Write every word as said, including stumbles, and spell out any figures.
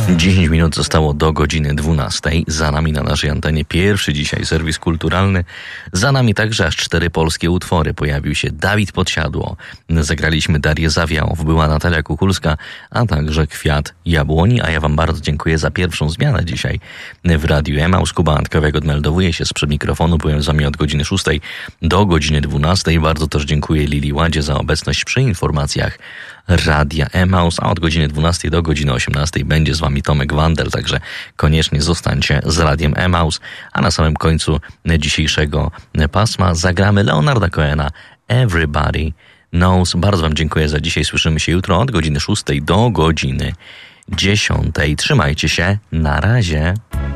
dziesięć minut zostało do godziny dwunastej. Za nami na naszej antenie pierwszy dzisiaj serwis kulturalny. Za nami także aż cztery polskie utwory. Pojawił się Dawid Podsiadło. Zagraliśmy Darię Zawiałow, była Natalia Kukulska, a także Kwiat Jabłoni. A ja wam bardzo dziękuję za pierwszą zmianę dzisiaj w Radiu Emaus. Kuba Antkowiak odmeldowuje się sprzed mikrofonu. Byłem z wami od godziny szóstej do godziny dwunastej. Bardzo też dziękuję Lili Ładzie za obecność przy informacjach Radia Emaus, a od godziny dwunastej do godziny osiemnastej będzie z wami Tomek Wandel, także koniecznie zostańcie z Radiem Emaus, a na samym końcu dzisiejszego pasma zagramy Leonarda Cohena Everybody Knows. Bardzo wam dziękuję za dzisiaj, słyszymy się jutro od godziny szóstej do godziny dziesiątej. Trzymajcie się, na razie.